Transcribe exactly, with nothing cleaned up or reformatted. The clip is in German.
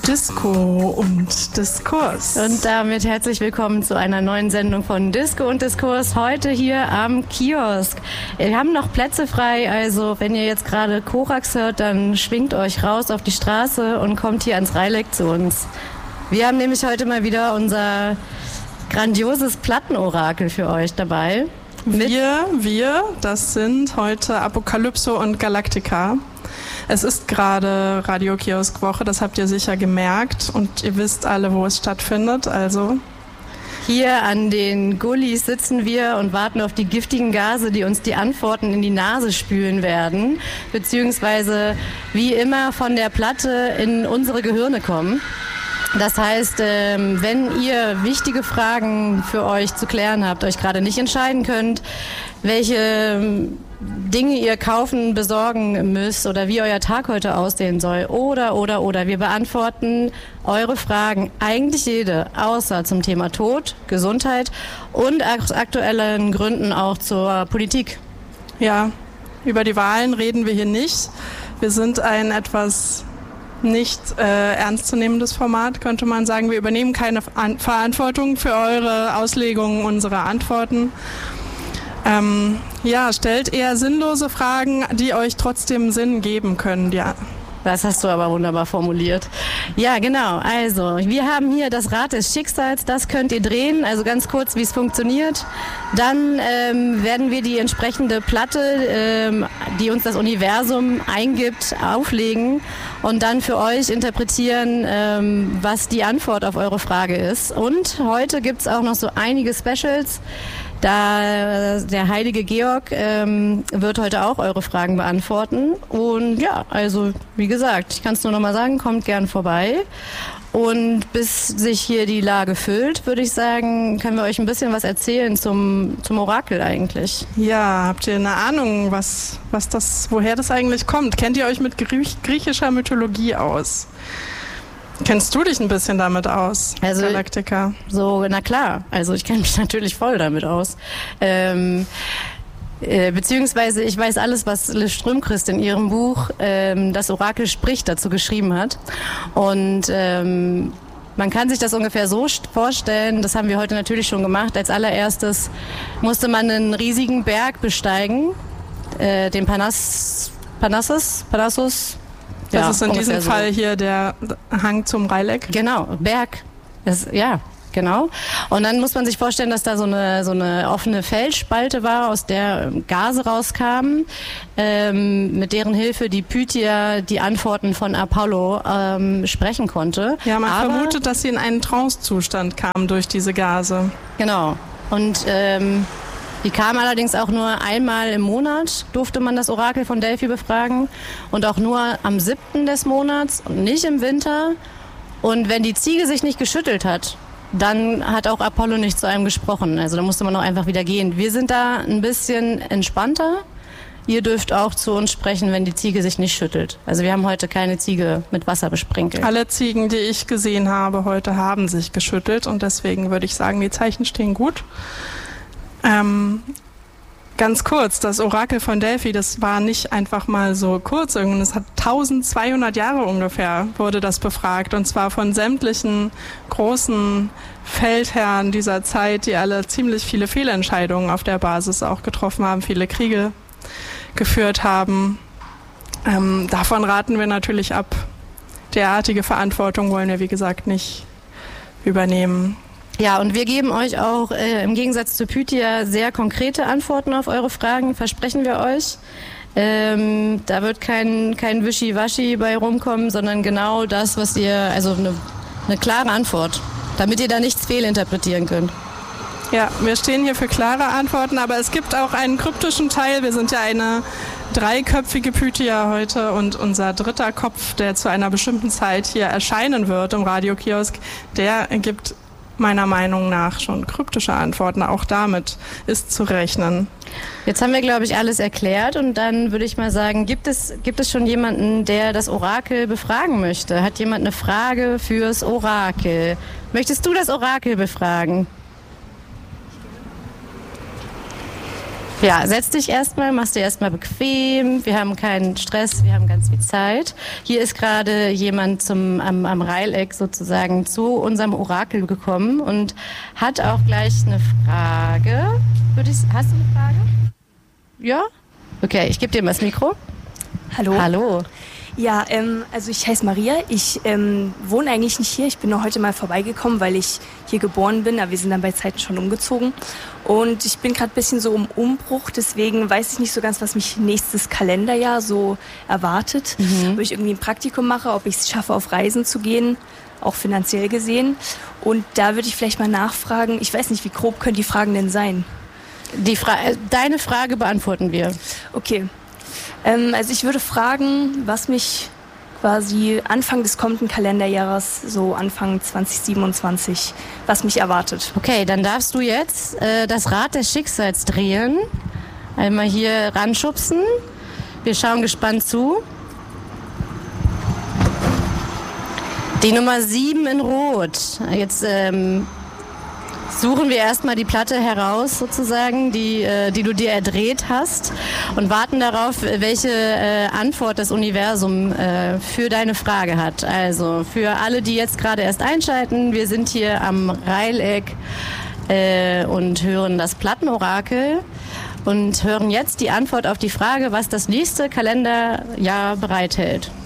Disco und Diskurs. Und damit herzlich willkommen zu einer neuen Sendung von Disco und Diskurs, heute hier am Kiosk. Wir haben noch Plätze frei, also wenn ihr jetzt gerade Korax hört, dann schwingt euch raus auf die Straße und kommt hier ans Rheileck zu uns. Wir haben nämlich heute mal wieder unser grandioses Plattenorakel für euch dabei. Wir, wir, das sind heute Apokalypso und Galactica. Es ist gerade Radio-Kiosk-Woche, das habt ihr sicher gemerkt und ihr wisst alle, wo es stattfindet, also... Hier an den Gullis sitzen wir und warten auf die giftigen Gase, die uns die Antworten in die Nase spülen werden, beziehungsweise wie immer von der Platte in unsere Gehirne kommen. Das heißt, wenn ihr wichtige Fragen für euch zu klären habt, euch gerade nicht entscheiden könnt, welche Dinge ihr kaufen, besorgen müsst oder wie euer Tag heute aussehen soll oder, oder, oder. Wir beantworten eure Fragen, eigentlich jede, außer zum Thema Tod, Gesundheit und aus aktuellen Gründen auch zur Politik. Ja, über die Wahlen reden wir hier nicht. Wir sind ein etwas nicht äh, ernstzunehmendes Format, könnte man sagen. Wir übernehmen keine An- Verantwortung für eure Auslegungen unserer Antworten. Ähm, ja, stellt eher sinnlose Fragen, die euch trotzdem Sinn geben können. Ja. Das hast du aber wunderbar formuliert. Ja, genau. Also, wir haben hier das Rad des Schicksals. Das könnt ihr drehen. Also ganz kurz, wie es funktioniert. Dann ähm, werden wir die entsprechende Platte, ähm, die uns das Universum eingibt, auflegen und dann für euch interpretieren, ähm, was die Antwort auf eure Frage ist. Und heute gibt's auch noch so einige Specials. Da der heilige Georg ähm, wird heute auch eure Fragen beantworten. Und ja, also wie gesagt, ich kann es nur noch mal sagen, kommt gern vorbei. Und bis sich hier die Lage füllt, würde ich sagen, können wir euch ein bisschen was erzählen zum, zum Orakel eigentlich. Ja, habt ihr eine Ahnung, was, was das, woher das eigentlich kommt? Kennt ihr euch mit Griech- griechischer Mythologie aus? Kennst du dich ein bisschen damit aus, also, Galactica? So, na klar. Also ich kenne mich natürlich voll damit aus. Ähm, äh, beziehungsweise ich weiß alles, was Liz Strömquist in ihrem Buch ähm, Das Orakel spricht dazu geschrieben hat. Und ähm, man kann sich das ungefähr so vorstellen, das haben wir heute natürlich schon gemacht. Als allererstes musste man einen riesigen Berg besteigen, äh, den Parnass, Parnassus, Parnassus. Das ja, ist in diesem so. Fall hier der Hang zum Rheileck. Genau, Berg. Das, ja, genau. Und dann muss man sich vorstellen, dass da so eine, so eine offene Felsspalte war, aus der Gase rauskamen, ähm, mit deren Hilfe die Pythia die Antworten von Apollo ähm, sprechen konnte. Ja, man Aber, vermutet, dass sie in einen Trancezustand kam durch diese Gase. Genau. Und ähm, die kam allerdings auch nur einmal im Monat, durfte man das Orakel von Delphi befragen und auch nur am siebten des Monats und nicht im Winter. Und wenn die Ziege sich nicht geschüttelt hat, dann hat auch Apollo nicht zu einem gesprochen. Also da musste man auch einfach wieder gehen. Wir sind da ein bisschen entspannter. Ihr dürft auch zu uns sprechen, wenn die Ziege sich nicht schüttelt. Also wir haben heute keine Ziege mit Wasser besprinkelt. Alle Ziegen, die ich gesehen habe heute, haben sich geschüttelt und deswegen würde ich sagen, die Zeichen stehen gut. Ähm, ganz kurz, das Orakel von Delphi, das war nicht einfach mal so kurz, es hat eintausendzweihundert Jahre ungefähr wurde das befragt und zwar von sämtlichen großen Feldherren dieser Zeit, die alle ziemlich viele Fehlentscheidungen auf der Basis auch getroffen haben, viele Kriege geführt haben. Ähm, davon raten wir natürlich ab. Derartige Verantwortung wollen wir, wie gesagt, nicht übernehmen. Ja, und wir geben euch auch äh, im Gegensatz zu Pythia sehr konkrete Antworten auf eure Fragen, versprechen wir euch. Ähm, da wird kein, kein Wischiwaschi bei rumkommen, sondern genau das, was ihr, also eine, eine klare Antwort, damit ihr da nichts fehlinterpretieren könnt. Ja, wir stehen hier für klare Antworten, aber es gibt auch einen kryptischen Teil. Wir sind ja eine dreiköpfige Pythia heute und unser dritter Kopf, der zu einer bestimmten Zeit hier erscheinen wird im Radio-Kiosk, der gibt meiner Meinung nach schon kryptische Antworten. Auch damit ist zu rechnen. Jetzt haben wir, glaube ich, alles erklärt und dann würde ich mal sagen, gibt es, gibt es schon jemanden, der das Orakel befragen möchte? Hat jemand eine Frage fürs Orakel? Möchtest du das Orakel befragen? Ja, setz dich erstmal, machst dir erstmal bequem. Wir haben keinen Stress, wir haben ganz viel Zeit. Hier ist gerade jemand zum, am, am Reileck sozusagen zu unserem Orakel gekommen und hat auch gleich eine Frage. Würde ich, hast du eine Frage? Ja? Okay, ich gebe dir mal das Mikro. Hallo. Hallo. Ja, ähm, also ich heiße Maria. Ich ähm, wohne eigentlich nicht hier. Ich bin nur heute mal vorbeigekommen, weil ich hier geboren bin. Aber wir sind dann bei Zeiten schon umgezogen. Und ich bin gerade ein bisschen so im Umbruch. Deswegen weiß ich nicht so ganz, was mich nächstes Kalenderjahr so erwartet. Mhm. Ob ich irgendwie ein Praktikum mache, ob ich es schaffe, auf Reisen zu gehen, auch finanziell gesehen. Und da würde ich vielleicht mal nachfragen. Ich weiß nicht, wie grob können die Fragen denn sein? Die Fra- Deine Frage beantworten wir. Okay. Ähm, also ich würde fragen, was mich quasi Anfang des kommenden Kalenderjahres, so Anfang zwanzig siebenundzwanzig, was mich erwartet. Okay, dann darfst du jetzt äh, das Rad des Schicksals drehen. Einmal hier ranschubsen. Wir schauen gespannt zu. Die Nummer sieben in Rot. Jetzt ähm, suchen wir erstmal die Platte heraus, sozusagen, die, äh, die du dir erdreht hast und warten darauf, welche äh, Antwort das Universum äh, für deine Frage hat. Also für alle, die jetzt gerade erst einschalten, wir sind hier am Reileck äh, und hören das Plattenorakel und hören jetzt die Antwort auf die Frage, was das nächste Kalenderjahr bereithält.